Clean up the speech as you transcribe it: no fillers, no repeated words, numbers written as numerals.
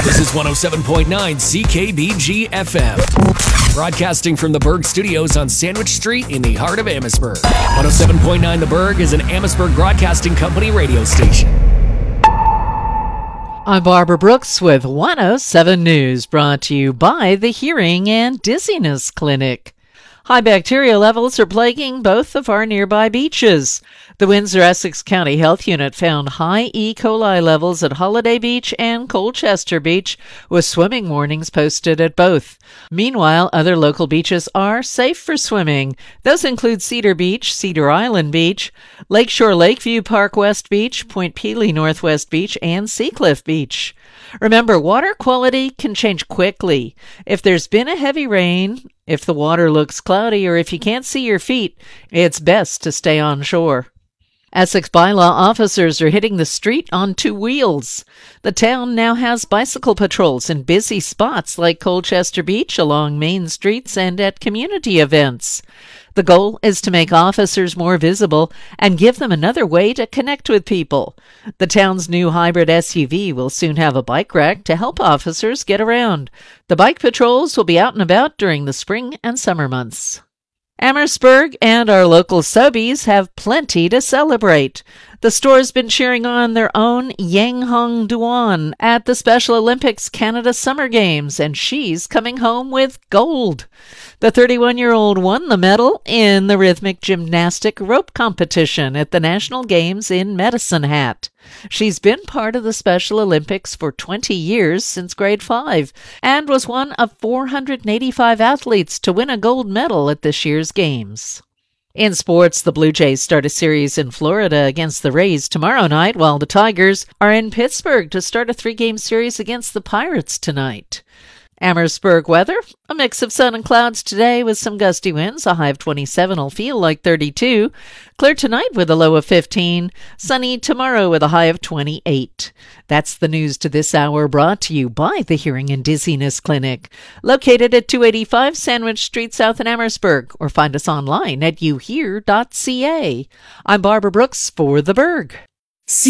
This is 107.9 CKBG FM. Broadcasting from the Berg Studios on Sandwich Street in the heart of Amherstburg. 107.9 The Berg is an Amherstburg Broadcasting Company radio station. I'm Barbara Brooks with 107 News, brought to you by the Hearing and Dizziness Clinic. High bacteria levels are plaguing both of our nearby beaches. The Windsor-Essex County Health Unit found high E. coli levels at Holiday Beach and Colchester Beach, with swimming warnings posted at both. Meanwhile, other local beaches are safe for swimming. Those include Cedar Beach, Cedar Island Beach, Lakeshore Lakeview Park West Beach, Point Pelee Northwest Beach, and Seacliff Beach. Remember, water quality can change quickly. If there's been a heavy rain, if the water looks cloudy, or if you can't see your feet, it's best to stay on shore. Essex bylaw officers are hitting the street on two wheels. The town now has bicycle patrols in busy spots like Colchester Beach, along main streets, and at community events. The goal is to make officers more visible and give them another way to connect with people. The town's new hybrid SUV will soon have a bike rack to help officers get around. The bike patrols will be out and about during the spring and summer months. Amherstburg and our local Sobeys have plenty to celebrate. The store's been cheering on their own Yang Hong Duan at the Special Olympics Canada Summer Games, and she's coming home with gold. The 31-year-old won the medal in the rhythmic gymnastic rope competition at the National Games in Medicine Hat. She's been part of the Special Olympics for 20 years, since grade 5, and was one of 485 athletes to win a gold medal at this year's Games. In sports, the Blue Jays start a series in Florida against the Rays tomorrow night, while the Tigers are in Pittsburgh to start a 3-game series against the Pirates tonight. Amherstburg weather, a mix of sun and clouds today with some gusty winds. A high of 27 will feel like 32. Clear tonight with a low of 15. Sunny tomorrow with a high of 28. That's the news to this hour, brought to you by the Hearing and Dizziness Clinic, located at 285 Sandwich Street South in Amherstburg, or find us online at youhear.ca. I'm Barbara Brooks for The Berg.